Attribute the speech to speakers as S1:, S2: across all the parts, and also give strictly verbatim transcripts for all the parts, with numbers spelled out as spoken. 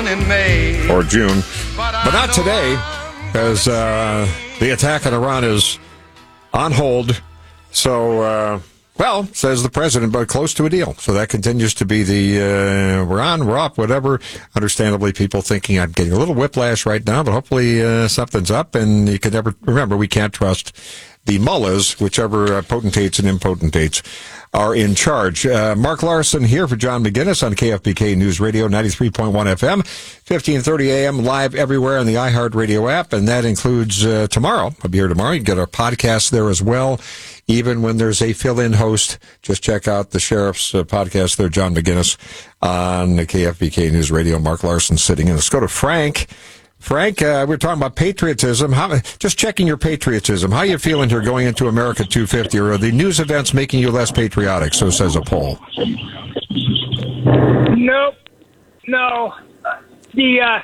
S1: down in May.
S2: Or June. But not today, because uh, the attack on Iran is on hold. So, uh, well, says the president, but close to a deal. So that continues to be the, uh, we're on, we're up, whatever. Understandably, people thinking I'm getting a little whiplash right now, but hopefully uh, something's up. And you can never, remember, we can't trust the mullahs, whichever uh, potentates and impotentates are in charge. Uh, Mark Larson here for John McGinnis on K F B K News Radio, ninety-three point one F M, fifteen thirty A M, live everywhere on the iHeartRadio app, and that includes uh, tomorrow. I'll be here tomorrow. You can get our podcast there as well. Even when there's a fill-in host, just check out the Sheriff's uh, podcast there, John McGinnis, on the K F B K News Radio. Mark Larson sitting in. Let's go to Frank. Frank, uh, we're talking about patriotism. How, just checking your patriotism. How are you feeling here going into America two fifty? Or are the news events making you less patriotic? So says a poll.
S3: Nope. No. The, uh,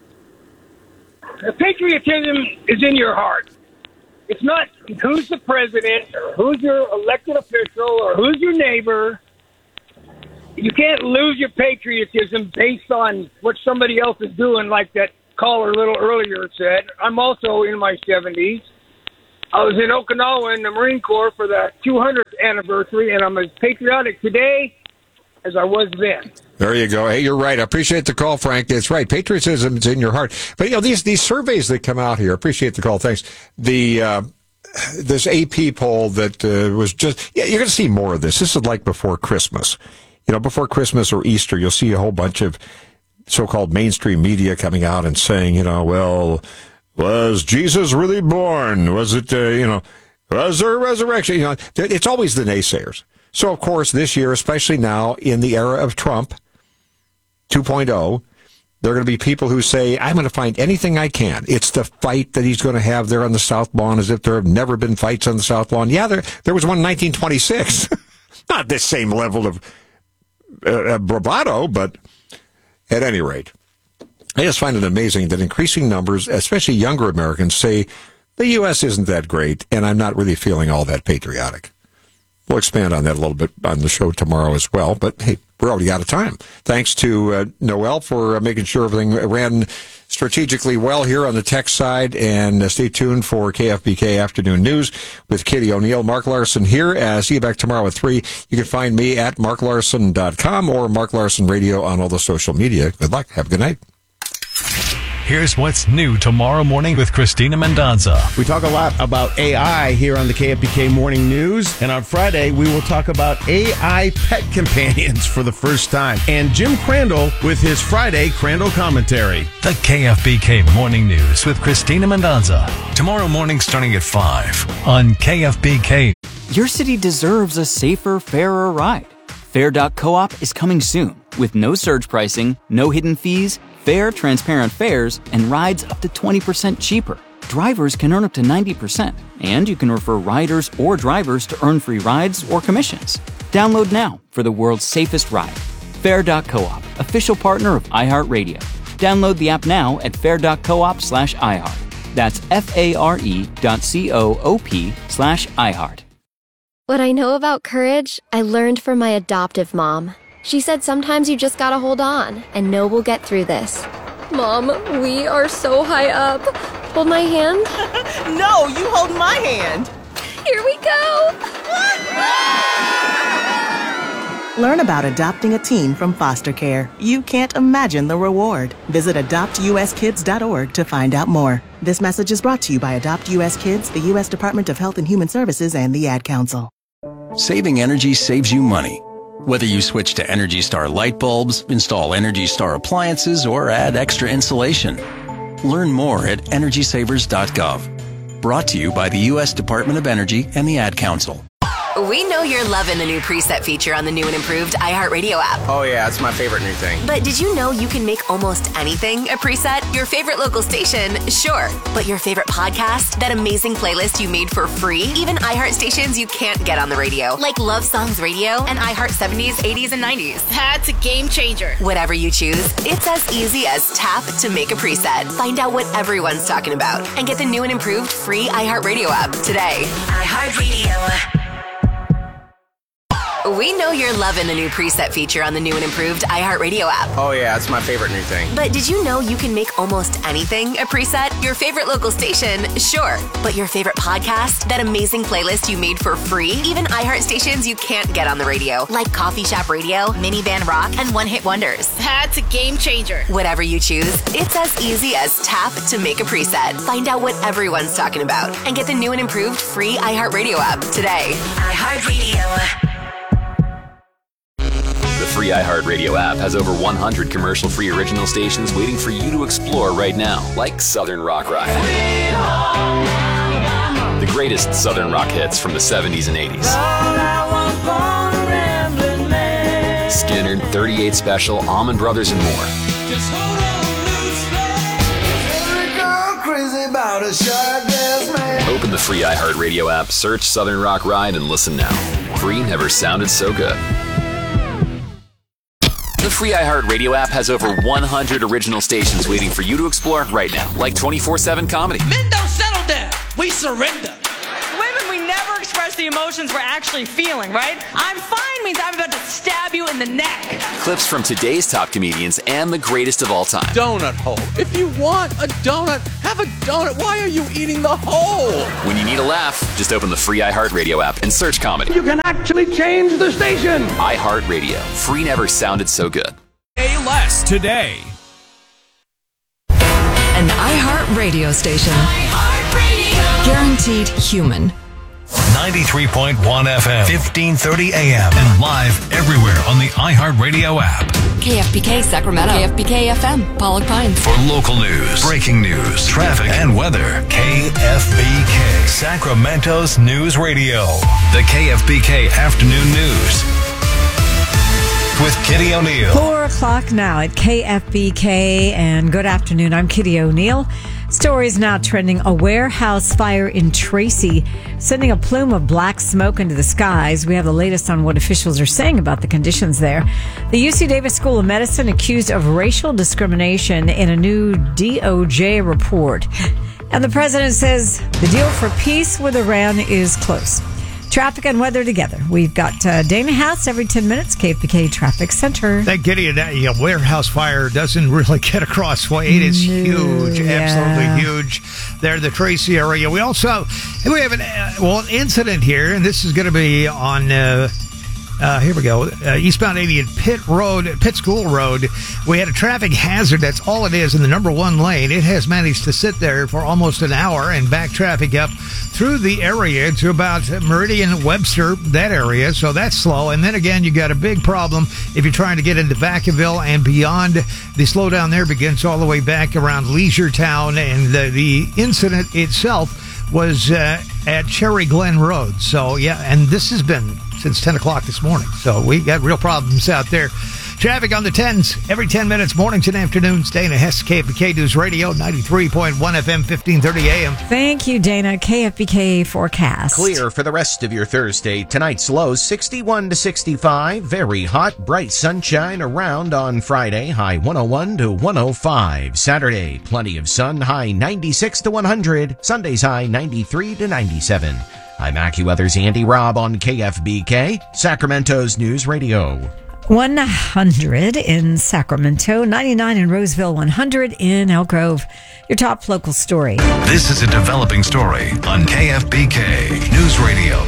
S3: the patriotism is in your heart. It's not who's the president or who's your elected official or who's your neighbor. You can't lose your patriotism based on what somebody else is doing, like that caller a little earlier said. I'm also in my seventies. I was in Okinawa in the Marine Corps for the two hundredth anniversary, and I'm as patriotic today as I was then.
S2: There you go. Hey, you're right. I appreciate the call, Frank. That's right. Patriotism is in your heart. But, you know, these these surveys that come out here, appreciate the call. Thanks. The uh, this A P poll that uh, was just, yeah, you're going to see more of this. This is like before Christmas. You know, before Christmas or Easter, you'll see a whole bunch of so-called mainstream media coming out and saying, you know, well, was Jesus really born? Was it, uh, you know, was there a resurrection? You know, it's always the naysayers. So, of course, this year, especially now in the era of Trump two point oh, there are going to be people who say, I'm going to find anything I can. It's the fight that he's going to have there on the South Lawn, as if there have never been fights on the South Lawn. Yeah, there, there was one in nineteen twenty-six. Not this same level of uh, bravado, but at any rate, I just find it amazing that increasing numbers, especially younger Americans, say the U S isn't that great, and I'm not really feeling all that patriotic. We'll expand on that a little bit on the show tomorrow as well, but hey, we're already out of time. Thanks to uh, Noel for uh, making sure everything ran strategically well here on the tech side, and uh, stay tuned for K F B K Afternoon News with Katie O'Neill. Mark Larson here. Uh, see you back tomorrow at three. You can find me at mark larson dot com or Mark Larson Radio on all the social media. Good luck. Have a good night.
S4: Here's what's new tomorrow morning with Christina Mendonza.
S5: We talk a lot about A I here on the K F B K Morning News. And on Friday, we will talk about A I pet companions for the first time. And Jim Crandall with his Friday Crandall commentary.
S4: The K F B K Morning News with Christina Mendonza. Tomorrow morning starting at five on K F B K.
S6: Your city deserves a safer, fairer ride. Fair dot coop is coming soon with no surge pricing, no hidden fees, fair, transparent fares, and rides up to twenty percent cheaper. Drivers can earn up to ninety percent, and you can refer riders or drivers to earn free rides or commissions. Download now for the world's safest ride. Fair dot coop, official partner of iHeartRadio. Download the app now at fair dot coop slash iHeart. That's F-A-R-E dot C-O-O-P slash iHeart.
S7: What I know about courage, I learned from my adoptive mom. She said sometimes you just gotta hold on and know we'll get through this. Mom, we are so high up. Hold my hand.
S8: No, you hold my hand.
S7: Here we go.
S8: Learn about adopting a teen from foster care. You can't imagine the reward. Visit adopt u s kids dot org to find out more. This message is brought to you by Adopt U S Kids, the U S Department of Health and Human Services, and the Ad Council.
S9: Saving energy saves you money. Whether you switch to Energy Star light bulbs, install Energy Star appliances, or add extra insulation. Learn more at energy savers dot gov. Brought to you by the U S Department of Energy and the Ad Council.
S10: We know you're loving the new preset feature on the new and improved iHeartRadio app.
S11: Oh yeah, it's my favorite new thing.
S10: But did you know you can make almost anything a preset? Your favorite local station, sure. But your favorite podcast? That amazing playlist you made for free? Even iHeart stations you can't get on the radio, like Love Songs Radio and iHeart seventies, eighties, and nineties.
S12: That's a game changer.
S10: Whatever you choose, it's as easy as tap to make a preset. Find out what everyone's talking about and get the new and improved free iHeartRadio app today.
S12: iHeartRadio.
S10: We know you're loving the new preset feature on the new and improved iHeartRadio app.
S1: Oh, yeah, it's my favorite new thing.
S10: But did you know you can make almost anything a preset? Your favorite local station, sure. But your favorite podcast? That amazing playlist you made for free? Even iHeart stations you can't get on the radio, like Coffee Shop Radio, Minivan Rock, and One Hit Wonders.
S11: That's a game changer.
S10: Whatever you choose, it's as easy as tap to make a preset. Find out what everyone's talking about and get the new and improved free iHeartRadio app today.
S11: iHeartRadio.
S12: The free iHeartRadio app has over one hundred commercial-free original stations waiting for you to explore right now, like Southern Rock Ride. The greatest Southern rock hits from the seventies and eighties. Skinner, thirty-eight Special, Allman Brothers, and more. Open the free iHeartRadio app, search Southern Rock Ride, and listen now. Free never sounded so good. The free iHeartRadio app has over one hundred original stations waiting for you to explore right now, like twenty-four seven comedy.
S13: Men don't settle down. We surrender.
S14: Women, we never express the emotions we're actually feeling, right? I'm fine means I'm about to stab you in the neck.
S12: Clips from today's top comedians and the greatest of all time.
S13: Donut hole. If you want a donut, have a donut. Why are you eating the hole?
S12: When you need a laugh, just open the free iHeartRadio app and search comedy.
S3: You can actually change the station.
S12: iHeartRadio. Free never sounded so good.
S15: Pay less today.
S16: An iHeart radio station. iHeartRadio. Guaranteed human.
S4: ninety-three point one F M, fifteen thirty A M, and live everywhere on the iHeartRadio app.
S16: K F B K Sacramento. K F B K F M, Pollock Pines.
S4: For local news, breaking news, traffic, and weather, K F B K, Sacramento's news radio. The K F B K Afternoon News with Kitty O'Neill.
S17: Four o'clock now at K F B K, and good afternoon. I'm Kitty O'Neill. Stories now trending. A warehouse fire in Tracy, sending a plume of black smoke into the skies. We have the latest on what officials are saying about the conditions there. The U C Davis School of Medicine accused of racial discrimination in a new D O J report. And the president says the deal for peace with Iran is close. Traffic and weather together. We've got uh, Dana House every ten minutes, K F B K Traffic Center.
S18: That Kitty, that you know, warehouse fire doesn't really get across. Well, it is no, huge, yeah. Absolutely huge. There, the Tracy area. We also we have an uh, well an incident here, and this is going to be on. Uh, Uh, here we go. Uh, eastbound eighty at Pitt Road, Pitt School Road. We had a traffic hazard. That's all it is in the number one lane. It has managed to sit there for almost an hour and back traffic up through the area to about Meridian, Webster, that area. So that's slow. And then again, you got a big problem if you're trying to get into Vacaville and beyond. The slowdown there begins all the way back around Leisure Town. And the, the incident itself was uh, at Cherry Glen Road. So, yeah, and this has been since ten o'clock this morning. So we got real problems out there. Traffic on the tens every ten minutes, mornings and afternoons. Dana Hess, K F B K News Radio, ninety-three point one F M, fifteen thirty A M.
S17: Thank you, Dana. K F B K forecast.
S19: Clear for the rest of your Thursday. Tonight's low sixty-one to sixty-five. Very hot, bright sunshine around on Friday. High one oh one to one oh five. Saturday, plenty of sun. High ninety-six to one hundred. Sunday's high ninety-three to ninety-seven. I'm AccuWeather's Andy Robb on K F B K, Sacramento's News Radio.
S17: one hundred in Sacramento, ninety-nine in Roseville, one hundred in Elk Grove. Your top local story.
S4: This is a developing story on K F B K News Radio.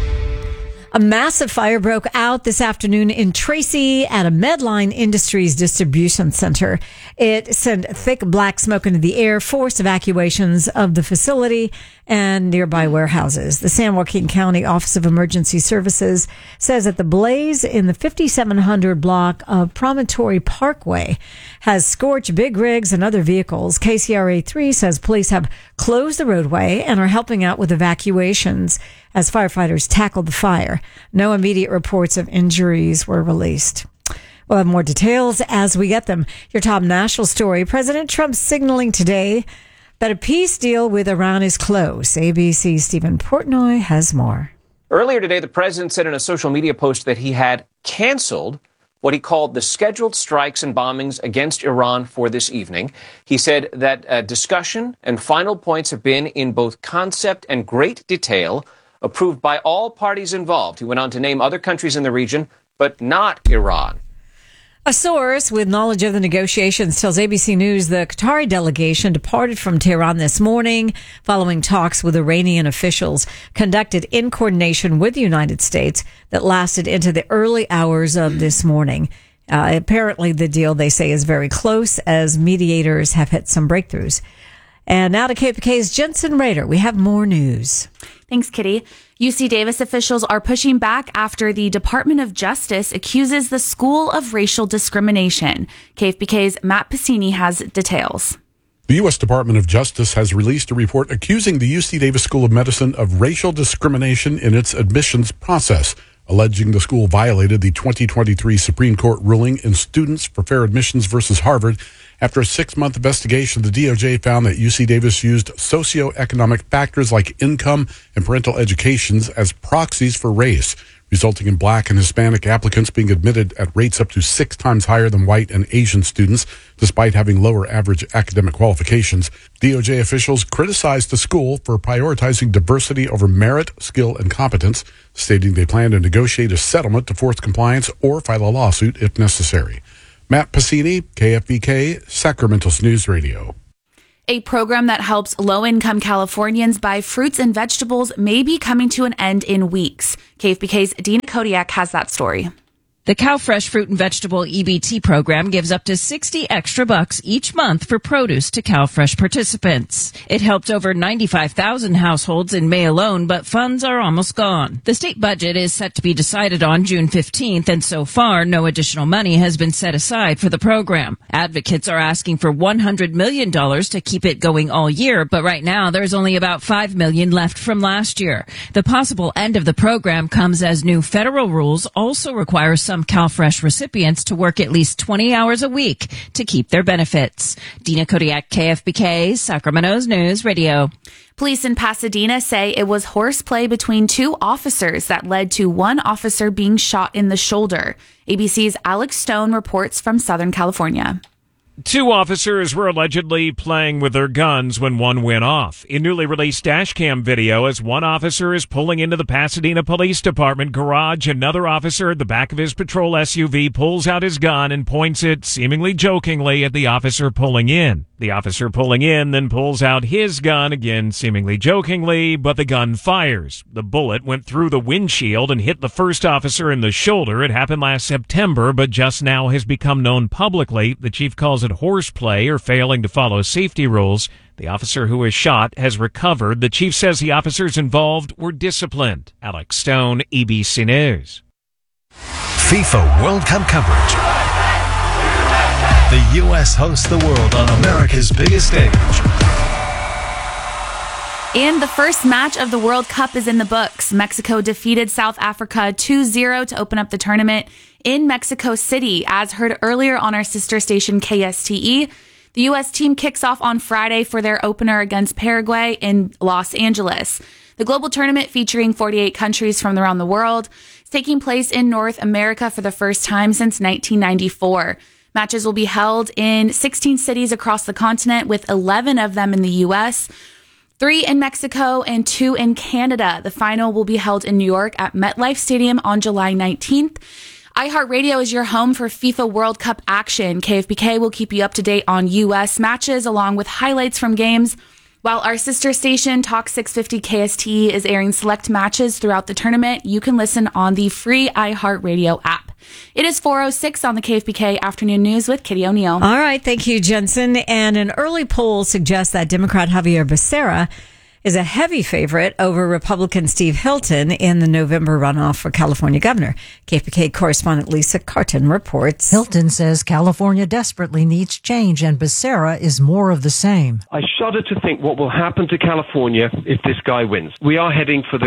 S17: A massive fire broke out this afternoon in Tracy at a Medline Industries distribution center. It sent thick black smoke into the air, forced evacuations of the facility and nearby warehouses. The San Joaquin County Office of Emergency Services says that the blaze in the fifty-seven hundred block of Promontory Parkway has scorched big rigs and other vehicles. K C R A three says police have closed the roadway and are helping out with evacuations as firefighters tackled the fire. No immediate reports of injuries were released. We'll have more details as we get them. Your top national story. President Trump signaling today that a peace deal with Iran is close. A B C's Stephen Portnoy has more.
S20: Earlier today, the president said in a social media post that he had canceled what he called the scheduled strikes and bombings against Iran for this evening. He said that uh, discussion and final points have been in both concept and great detail approved by all parties involved. He went on to name other countries in the region, but not Iran.
S17: A source with knowledge of the negotiations tells A B C News the Qatari delegation departed from Tehran this morning following talks with Iranian officials conducted in coordination with the United States that lasted into the early hours of this morning. Uh, apparently, the deal, they say, is very close as mediators have hit some breakthroughs. And now to K P K's Jensen Rader. We have more news.
S21: Thanks, Kitty. U C Davis officials are pushing back after the Department of Justice accuses the school of racial discrimination. K F B K's Matt Pacini has details.
S22: The U S Department of Justice has released a report accusing the U C Davis School of Medicine of racial discrimination in its admissions process, alleging the school violated the twenty twenty-three Supreme Court ruling in Students for Fair Admissions versus Harvard. After a six-month investigation, the D O J found that U C Davis used socioeconomic factors like income and parental educations as proxies for race, resulting in black and Hispanic applicants being admitted at rates up to six times higher than white and Asian students, despite having lower average academic qualifications. D O J officials criticized the school for prioritizing diversity over merit, skill, and competence, stating they plan to negotiate a settlement to force compliance or file a lawsuit if necessary. Matt Pacini, K F B K, Sacramento News Radio.
S21: A program that helps low-income Californians buy fruits and vegetables may be coming to an end in weeks. K F B K's Dina Kodiak has that story.
S23: The CalFresh Fruit and Vegetable E B T program gives up to sixty extra bucks each month for produce to CalFresh participants. It helped over ninety-five thousand households in May alone, but funds are almost gone. The state budget is set to be decided on June fifteenth, and so far, no additional money has been set aside for the program. Advocates are asking for one hundred million dollars to keep it going all year, but right now there's only about five million dollars left from last year. The possible end of the program comes as new federal rules also require some CalFresh recipients to work at least twenty hours a week to keep their benefits. Dina Kodiak, K F B K, Sacramento's News Radio.
S21: Police in Pasadena say it was horseplay between two officers that led to one officer being shot in the shoulder. A B C's Alex Stone reports from Southern California.
S24: Two officers were allegedly playing with their guns when one went off. In newly released dashcam video, as one officer is pulling into the Pasadena Police Department garage, another officer at the back of his patrol S U V pulls out his gun and points it, seemingly jokingly, at the officer pulling in. The officer pulling in then pulls out his gun, again seemingly jokingly, but the gun fires. The bullet went through the windshield and hit the first officer in the shoulder. It happened last September, but just now has become known publicly. The chief calls it horseplay or failing to follow safety rules. The officer who was shot has recovered. The chief says the officers involved were disciplined. Alex Stone, E B C News.
S4: FIFA World Cup coverage. The U S hosts the world on America's biggest stage.
S21: And the first match of the World Cup is in the books. Mexico defeated South Africa two zero to open up the tournament in Mexico City. As heard earlier on our sister station K S T E, the U S team kicks off on Friday for their opener against Paraguay in Los Angeles. The global tournament, featuring forty-eight countries from around the world, is taking place in North America for the first time since nineteen ninety-four. Matches will be held in sixteen cities across the continent, with eleven of them in the U S, three in Mexico, and two in Canada. The final will be held in New York at MetLife Stadium on July nineteenth. iHeartRadio is your home for FIFA World Cup action. K F B K will keep you up to date on U S matches along with highlights from games, while our sister station, Talk six fifty K S T E, is airing select matches throughout the tournament. You can listen on the free iHeartRadio app. It is four oh six on the K F B K Afternoon News with Kitty O'Neill.
S17: All right, thank you, Jensen. And an early poll suggests that Democrat Javier Becerra is a heavy favorite over Republican Steve Hilton in the November runoff for California governor. K F B K correspondent Lisa Carton reports.
S25: Hilton says California desperately needs change, and Becerra is more of the same.
S26: I shudder to think what will happen to California if this guy wins. We are heading for the cliff.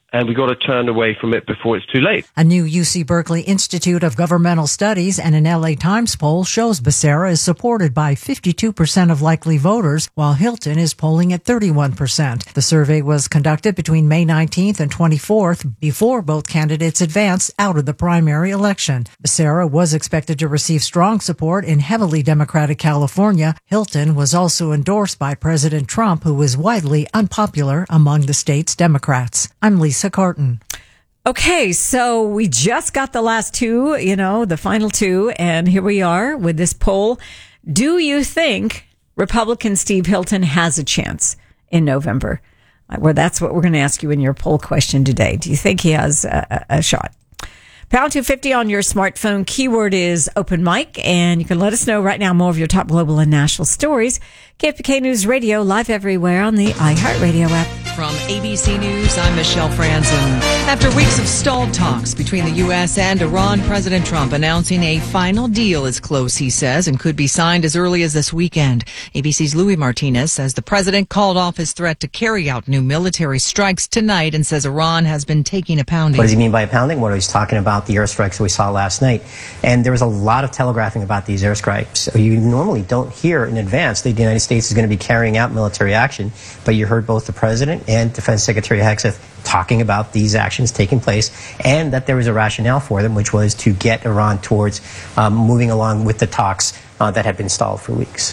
S2: and we got to turn away from it before it's too late.
S25: A new U C Berkeley Institute of Governmental Studies and an L A Times poll shows Becerra is supported by fifty-two percent of likely voters, while Hilton is polling at thirty-one percent. The survey was conducted between May nineteenth and twenty-fourth, before both candidates advanced out of the primary election. Becerra was expected to receive strong support in heavily Democratic California. Hilton was also endorsed by President Trump, who was widely unpopular among the state's Democrats. I'm Lisa Carton.
S17: Okay, so we just got the last two, you know, the final two, and here we are with this poll. Do you think Republican Steve Hilton has a chance in November? Well, that's what we're going to ask you in your poll question today. Do you think he has a, a shot? Pound two fifty on your smartphone. Keyword is open mic, and you can let us know right now more of your top global and national stories. K F B K News Radio, live everywhere on the iHeartRadio app.
S5: From A B C News, I'm Michelle Franzen. After weeks of stalled talks between the U S and Iran, President Trump announcing a final deal is close, he says, and could be signed as early as this weekend. A B C's Louis Martinez says the president called off his threat to carry out new military strikes tonight and says Iran has been taking a pounding.
S6: What does he mean by a pounding? What he's talking about, the airstrikes we saw last night. And there was a lot of telegraphing about these airstrikes. You normally don't hear in advance that the United States is going to be carrying out military action, but you heard both the president and Defense Secretary Hegseth talking about these actions taking place and that there was a rationale for them, which was to get Iran towards um, moving along with the talks uh, that had been stalled for weeks.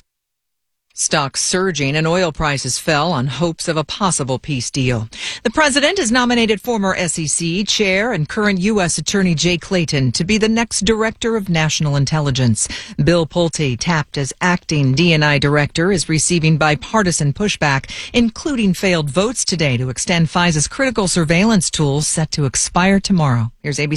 S5: Stocks surging and oil prices fell on hopes of a possible peace deal. The president has nominated former S E C chair and current U S Attorney Jay Clayton to be the next director of national intelligence. Bill Pulte, tapped as acting D and I director, is receiving bipartisan pushback, including failed votes today to extend FISA's critical surveillance tools set to expire tomorrow. Here's A B C